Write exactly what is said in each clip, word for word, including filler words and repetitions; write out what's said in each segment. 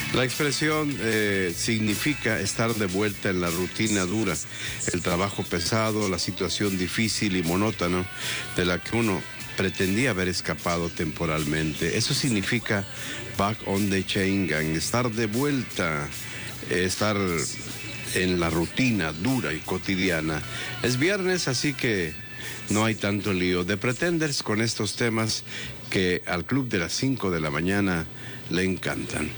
La expresión eh, significa estar de vuelta en la rutina dura, el trabajo pesado, la situación difícil y monótona de la que uno pretendía haber escapado temporalmente. Eso significa back on the chain gang, estar de vuelta, eh, estar en la rutina dura y cotidiana. Es viernes, así que no hay tanto lío. The Pretenders con estos temas que al club de las cinco de la mañana le encantan.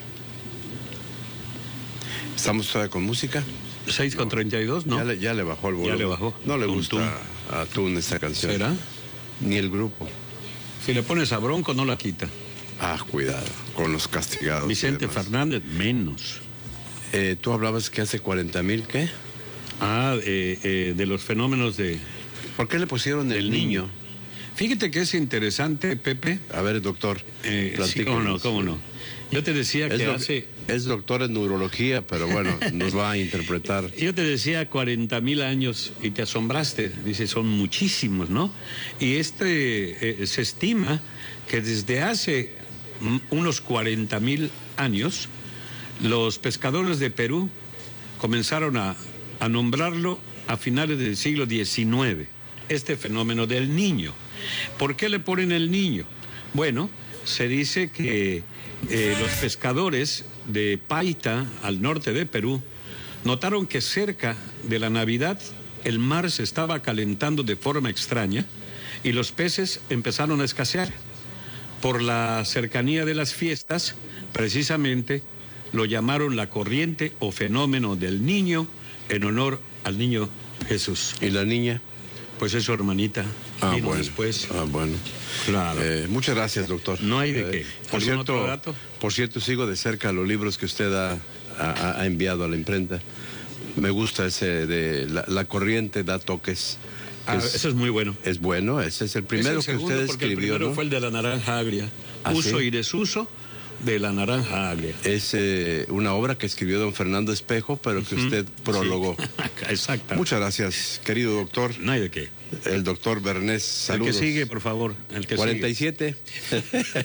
¿Estamos todavía con música? seis con treinta y dos, ¿no? Ya le, ya le bajó el volumen. Ya le bajó. No le Tum, gusta tum. a Tun esta canción. ¿Será? Ni el grupo. Si le pones a Bronco, no la quita. Ah, cuidado con los castigados. Vicente Fernández, menos. Eh, Tú hablabas que hace cuarenta mil, ¿qué? Ah, eh, eh, de los fenómenos de... ¿Por qué le pusieron el del niño? niño. Fíjate que es interesante, Pepe. A ver, doctor. Eh, sí, cómo no, cómo no. Yo te decía Es, que doc- hace... es doctor en neurología, pero bueno, nos va a interpretar. Yo te decía cuarenta mil años y te asombraste. Dice, son muchísimos, ¿no? Y este eh, se estima que desde hace mm, unos cuarenta mil años, los pescadores de Perú comenzaron a, a nombrarlo a finales del siglo diecinueve, este fenómeno del niño. ¿Por qué le ponen el niño? Bueno, se dice que eh, los pescadores de Paita, al norte de Perú, notaron que cerca de la Navidad el mar se estaba calentando de forma extraña y los peces empezaron a escasear. Por la cercanía de las fiestas, precisamente lo llamaron la corriente o fenómeno del niño en honor al niño Jesús. ¿Y la niña? Pues es su hermanita. Ah, Vino bueno. después. Ah, bueno. Claro. Eh, muchas gracias, doctor. No hay de Eh, qué. Por ¿Algún cierto, otro dato? por cierto, sigo de cerca los libros que usted ha, ha- ha enviado a la imprenta. Me gusta ese de la, la corriente da toques. Ah, es, eso es muy bueno. es bueno, ese es el primero Es el que segundo, usted porque escribió, el primero ¿no? fue el de la naranja agria. ¿Ah, Uso sí? y desuso de la naranja agria. Es eh, una obra que escribió don Fernando Espejo, pero que usted prologó. Sí. Exacto. Muchas gracias, querido doctor. No hay de qué. El doctor Bernés, saludos. El que sigue, por favor. El que cuarenta y sigue. siete.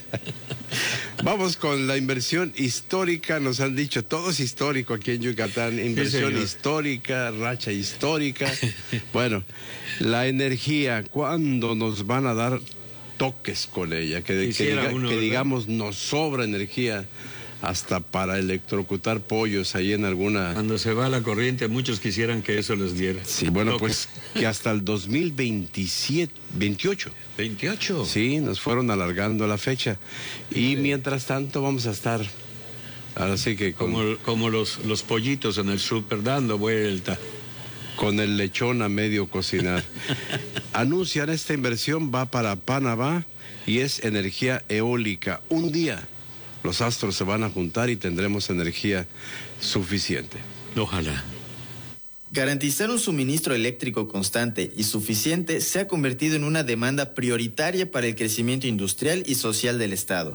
Vamos con la inversión histórica, nos han dicho, todo es histórico aquí en Yucatán, inversión señor. histórica, racha histórica. Bueno, la energía, ¿cuándo nos van a dar toques con ella? Que, que, Quisiera diga- uno, que ¿verdad? digamos, nos sobra energía hasta para electrocutar pollos ahí en alguna... Cuando se va la corriente, muchos quisieran que eso les diera. Sí, bueno, Toque. pues que hasta el dos mil veintisiete, veintiocho. veintiocho. Sí, nos fueron alargando la fecha. Y mientras tanto vamos a estar, ahora sí que con, Como, como los, los pollitos en el súper dando vuelta. con el lechón a medio cocinar. Anuncian esta inversión, va para Panamá y es energía eólica. Un día los astros se van a juntar y tendremos energía suficiente. Ojalá. Garantizar un suministro eléctrico constante y suficiente se ha convertido en una demanda prioritaria para el crecimiento industrial y social del Estado.